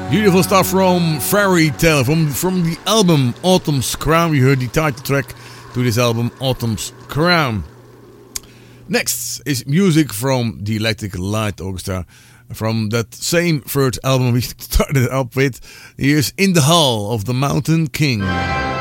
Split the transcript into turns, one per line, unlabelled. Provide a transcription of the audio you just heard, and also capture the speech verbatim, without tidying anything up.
Beautiful stuff from Fairy Tale, from, from the album Autumn's Crown. We heard the title track to this album, Autumn's Crown. Next is music from the Electric Light Orchestra, from that same third album we started up with. Here's In the Hall of the Mountain King.